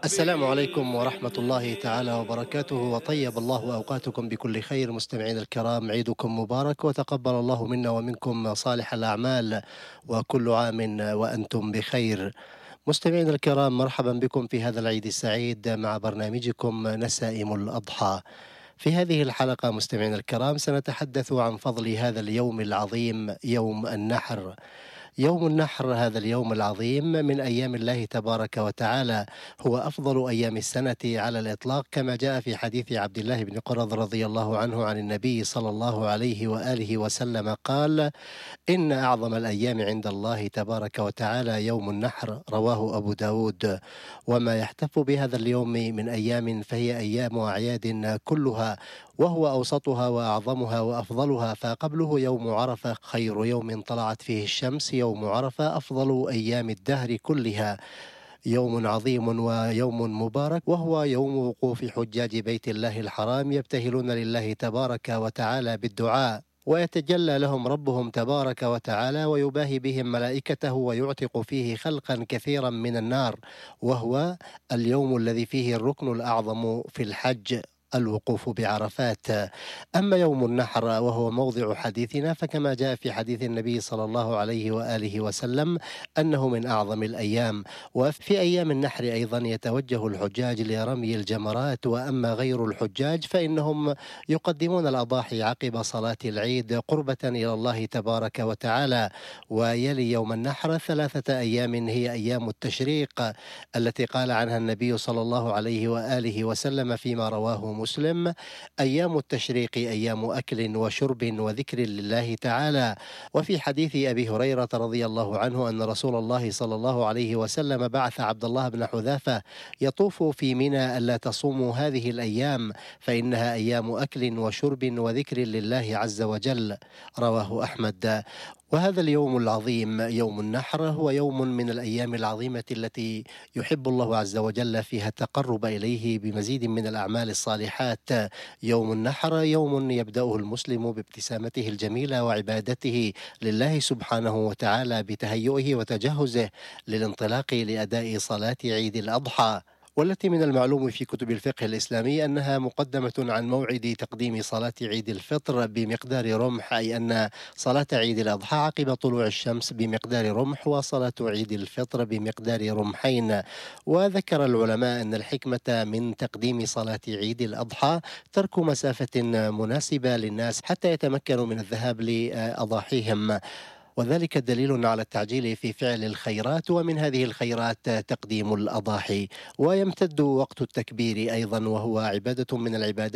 السلام عليكم ورحمة الله تعالى وبركاته، وطيب الله أوقاتكم بكل خير. مستمعين الكرام، عيدكم مبارك وتقبل الله منا ومنكم صالح الأعمال، وكل عام وأنتم بخير. مستمعين الكرام، مرحبا بكم في هذا العيد السعيد مع برنامجكم نسائم الأضحى. في هذه الحلقة مستمعين الكرام سنتحدث عن فضل هذا اليوم العظيم، يوم النحر. يوم النحر، هذا اليوم العظيم من أيام الله تبارك وتعالى، هو أفضل أيام السنة على الإطلاق، كما جاء في حديث عبد الله بن قرظ رضي الله عنه عن النبي صلى الله عليه وآله وسلم قال: إن أعظم الأيام عند الله تبارك وتعالى يوم النحر، رواه أبو داود. وما يحتف بهذا اليوم من أيام فهي أيام أعياد كلها، وهو أوسطها وأعظمها وأفضلها. فقبله يوم عرفة، خير يوم طلعت فيه الشمس يوم عرفة، أفضل أيام الدهر كلها. يوم عظيم ويوم مبارك، وهو يوم وقوف حجاج بيت الله الحرام، يبتهلون لله تبارك وتعالى بالدعاء، ويتجلى لهم ربهم تبارك وتعالى، ويباهي بهم ملائكته، ويعتق فيه خلقا كثيرا من النار. وهو اليوم الذي فيه الركن الأعظم في الحج، الوقوف بعرفات. أما يوم النحر وهو موضع حديثنا، فكما جاء في حديث النبي صلى الله عليه وآله وسلم أنه من أعظم الأيام. وفي أيام النحر أيضا يتوجه الحجاج لرمي الجمرات، وأما غير الحجاج فإنهم يقدمون الأضاحي عقب صلاة العيد قربة إلى الله تبارك وتعالى. ويلي يوم النحر 3 أيام هي أيام التشريق، التي قال عنها النبي صلى الله عليه وآله وسلم فيما رواه مسلم: أيام التشريق أيام أكل وشرب وذكر لله تعالى. وفي حديث أبي هريرة رضي الله عنه أن رسول الله صلى الله عليه وسلم بعث عبد الله بن حذافة يطوف في منى ألا تصوموا هذه الأيام، فإنها أيام أكل وشرب وذكر لله عز وجل، رواه أحمد. وهذا اليوم العظيم يوم النحر هو يوم من الأيام العظيمة التي يحب الله عز وجل فيها التقرب إليه بمزيد من الأعمال الصالحات. يوم النحر يوم يبدأه المسلم بابتسامته الجميلة وعبادته لله سبحانه وتعالى، بتهيئه وتجهزه للانطلاق لأداء صلاة عيد الأضحى، والتي من المعلوم في كتب الفقه الإسلامي أنها مقدمة عن موعد تقديم صلاة عيد الفطر بمقدار رمح، أي أن صلاة عيد الأضحى عقب طلوع الشمس بمقدار رمح، وصلاة عيد الفطر بمقدار رمحين. وذكر العلماء أن الحكمة من تقديم صلاة عيد الأضحى ترك مسافة مناسبة للناس حتى يتمكنوا من الذهاب لأضاحيهم، وذلك دليل على التعجيل في فعل الخيرات، ومن هذه الخيرات تقديم الأضاحي. ويمتد وقت التكبير أيضا، وهو عبادة من العبادات